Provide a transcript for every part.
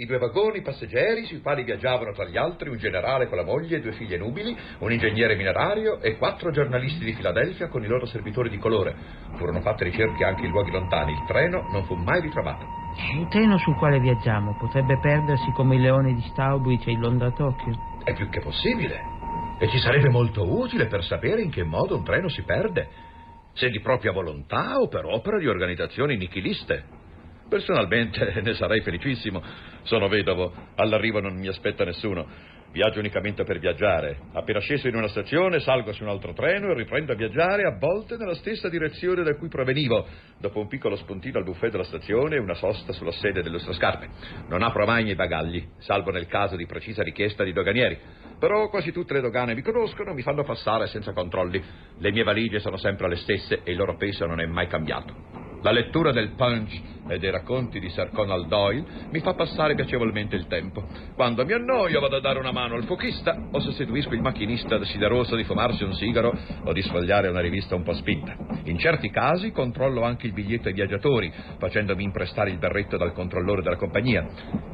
i 2 vagoni passeggeri sui quali viaggiavano tra gli altri un generale con la moglie e 2 figlie nubili, un ingegnere minerario e 4 giornalisti di Filadelfia con i loro servitori di colore. Furono fatte ricerche anche in luoghi lontani. Il treno non fu mai ritrovato. Il treno sul quale viaggiamo potrebbe perdersi come il leone di Staubrich e il Londra-Tokyo? È più che possibile. E ci sarebbe molto utile per sapere in che modo un treno si perde. Se di propria volontà o per opera di organizzazioni nichiliste. Personalmente ne sarei felicissimo. Sono vedovo, all'arrivo non mi aspetta nessuno. Viaggio unicamente per viaggiare. Appena sceso in una stazione salgo su un altro treno e riprendo a viaggiare, a volte nella stessa direzione da cui provenivo, dopo un piccolo spuntino al buffet della stazione e una sosta sulla sede delle scarpe. Non apro mai i miei bagagli, salvo nel caso di precisa richiesta di doganieri. Però quasi tutte le dogane mi conoscono, mi fanno passare senza controlli. Le mie valigie sono sempre le stesse e il loro peso non è mai cambiato. La lettura del Punch e dei racconti di Sir Conan Doyle mi fa passare piacevolmente il tempo. Quando mi annoio vado a dare una mano al fochista o sostituisco il macchinista desideroso di fumarsi un sigaro o di sfogliare una rivista un po' spinta. In certi casi controllo anche il biglietto ai viaggiatori, facendomi imprestare il berretto dal controllore della compagnia.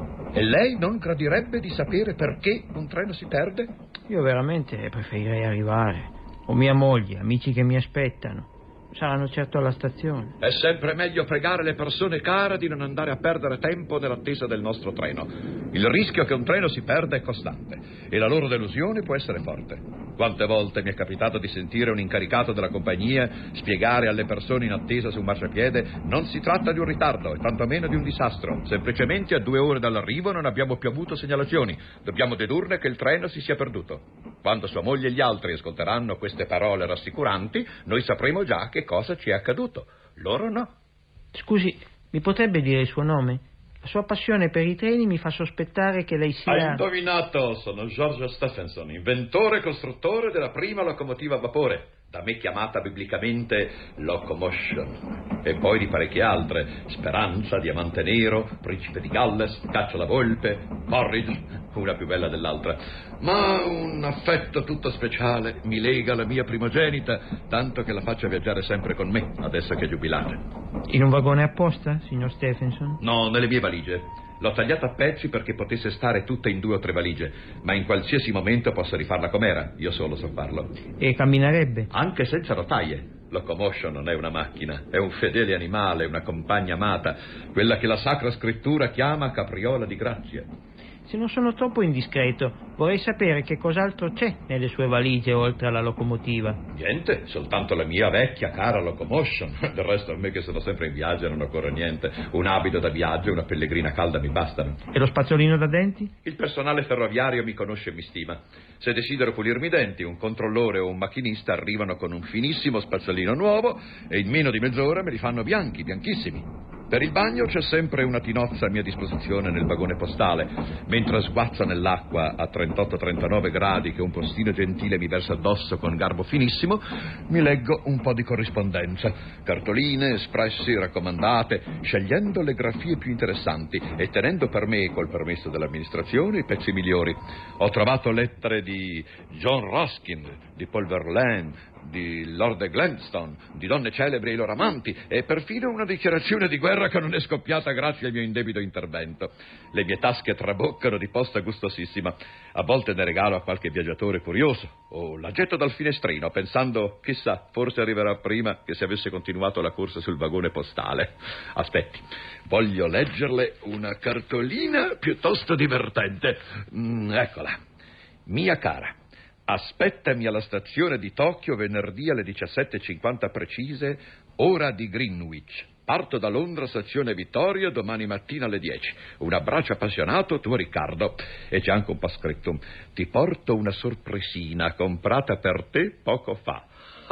E lei non gradirebbe di sapere perché un treno si perde? Io veramente preferirei arrivare. Ho mia moglie, amici che mi aspettano. Saranno certo alla stazione. È sempre meglio pregare le persone care di non andare a perdere tempo nell'attesa del nostro treno. Il rischio che un treno si perda è costante e la loro delusione può essere forte. Quante volte mi è capitato di sentire un incaricato della compagnia spiegare alle persone in attesa su un marciapiede: non si tratta di un ritardo e tantomeno di un disastro, semplicemente a 2 ore dall'arrivo non abbiamo più avuto segnalazioni, dobbiamo dedurne che il treno si sia perduto. Quando sua moglie e gli altri ascolteranno queste parole rassicuranti, noi sapremo già che cosa ci è accaduto. Loro no. Scusi, mi potrebbe dire il suo nome? La sua passione per i treni mi fa sospettare che lei sia... Hai indovinato, sono George Stephenson, inventore e costruttore della prima locomotiva a vapore, da me chiamata biblicamente Locomotion, e poi di parecchie altre: Speranza, Diamante Nero, Principe di Galles, Caccia la Volpe, Porridge, una più bella dell'altra. Ma un affetto tutto speciale mi lega alla mia primogenita, tanto che la faccio viaggiare sempre con me, adesso che è giubilata. In un vagone apposta, signor Stephenson? No, nelle mie valigie. L'ho tagliata a pezzi perché potesse stare tutta in 2 o 3 valigie, ma in qualsiasi momento posso rifarla com'era, io solo so farlo. E camminerebbe? Anche senza rotaie. Locomotion non è una macchina, è un fedele animale, una compagna amata, quella che la Sacra Scrittura chiama capriola di grazia. Se non sono troppo indiscreto, vorrei sapere che cos'altro c'è nelle sue valigie oltre alla locomotiva. Niente, soltanto la mia vecchia cara Locomotion. Del resto a me, che sono sempre in viaggio, non occorre niente. Un abito da viaggio e una pellegrina calda mi bastano. E lo spazzolino da denti? Il personale ferroviario mi conosce e mi stima. Se desidero pulirmi i denti, un controllore o un macchinista arrivano con un finissimo spazzolino nuovo e in meno di mezz'ora me li fanno bianchi, bianchissimi. Per il bagno c'è sempre una tinozza a mia disposizione nel vagone postale. Mentre sguazza nell'acqua a 38-39 gradi che un postino gentile mi versa addosso con garbo finissimo, mi leggo un po' di corrispondenza, cartoline, espressi, raccomandate, scegliendo le grafie più interessanti e tenendo per me, col permesso dell'amministrazione, i pezzi migliori. Ho trovato lettere di John Ruskin, di Paul Verlaine, di Lord Gladstone, di donne celebri e i loro amanti, e perfino una dichiarazione di guerra che non è scoppiata grazie al mio indebito intervento. Le mie tasche traboccano di posta gustosissima. A volte ne regalo a qualche viaggiatore curioso, o la getto dal finestrino pensando: chissà, forse arriverà prima che se avesse continuato la corsa sul vagone postale. Aspetti, voglio leggerle una cartolina piuttosto divertente. Eccola. Mia cara, aspettami alla stazione di Tokyo venerdì alle 17:50 precise, ora di Greenwich. Parto da Londra, stazione Vittoria, domani mattina alle 10. Un abbraccio appassionato, tuo Riccardo. E c'è anche un po' scritto: ti porto una sorpresina comprata per te poco fa.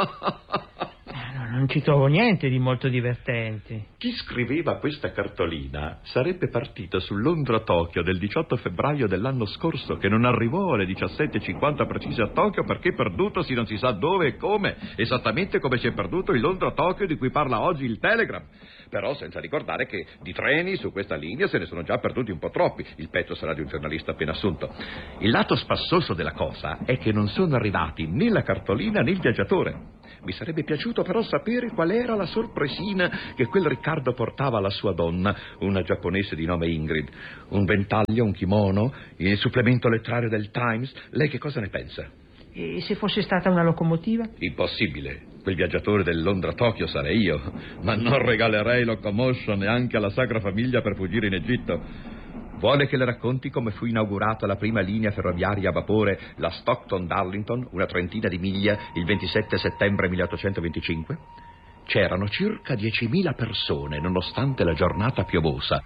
Non ci trovo niente di molto divertente. Chi scriveva questa cartolina sarebbe partito su Londra-Tokyo del 18 febbraio dell'anno scorso, che non arrivò alle 17:50 precise a Tokyo perché perdutosi non si sa dove e come, esattamente come si è perduto il Londra-Tokyo di cui parla oggi il Telegram. però senza ricordare che di treni su questa linea se ne sono già perduti un po' troppi. Il pezzo sarà di un giornalista appena assunto. Il lato spassoso della cosa è che non sono arrivati né la cartolina né il viaggiatore. Mi sarebbe piaciuto però sapere qual era la sorpresina che quel Riccardo portava alla sua donna, una giapponese di nome Ingrid. Un ventaglio, un kimono, il supplemento letterario del Times. Lei che cosa ne pensa? E se fosse stata una locomotiva? Impossibile. Quel viaggiatore del Londra-Tokyo sarei io, ma non regalerei Locomotion neanche alla Sacra Famiglia per fuggire in Egitto. Vuole che le racconti come fu inaugurata la prima linea ferroviaria a vapore, la Stockton-Darlington, una trentina di miglia, il 27 settembre 1825? C'erano circa 10.000 persone, nonostante la giornata piovosa.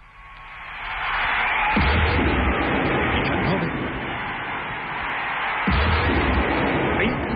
19, 20,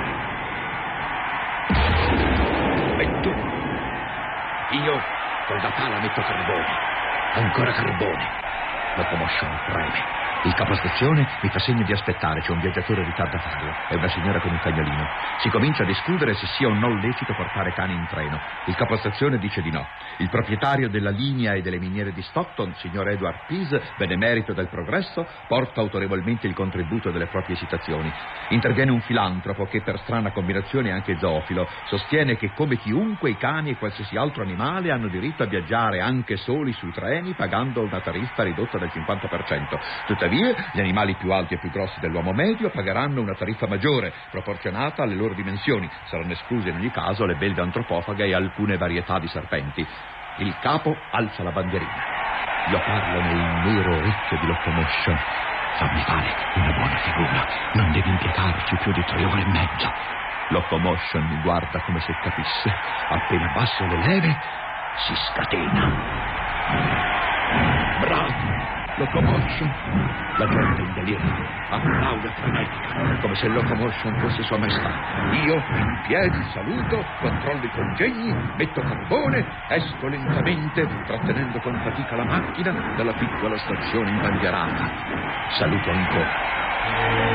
21. Io con la pala metto carbone, ancora carbone. Locomotion preme. Il capostazione mi fa segno di aspettare, c'è un viaggiatore ritardatario e una signora con un cagnolino. Si comincia a discutere se sia o no lecito portare cani in treno. Il capostazione dice di no. Il proprietario della linea e delle miniere di Stockton, signor Edward Pease, benemerito del progresso, porta autorevolmente il contributo delle proprie esitazioni. Interviene un filantropo che, per strana combinazione, è anche zoofilo. Sostiene che, come chiunque, i cani e qualsiasi altro animale hanno diritto a viaggiare anche soli sui treni pagando una tariffa ridotta del 50%. Tuttavia, gli animali più alti e più grossi dell'uomo medio pagheranno una tariffa maggiore, proporzionata alle loro dimensioni. Saranno escluse in ogni caso le belve antropofaghe e alcune varietà di serpenti. Il capo alza la bandierina. Io parlo nel nero orecchio di Locomotion. Fammi fare una buona figura. Non devi impiegarci più di 3 ore e mezza. Locomotion mi guarda come se capisse. Appena basso le leve, si scatena. Bravo! Locomotion. La gente in delirio applaude frenetica, come se Locomotion fosse sua maestà. Io, in piedi, saluto, controllo i congegni, metto carbone, esco lentamente, trattenendo con fatica la macchina dalla piccola stazione imbandierata. Saluto ancora.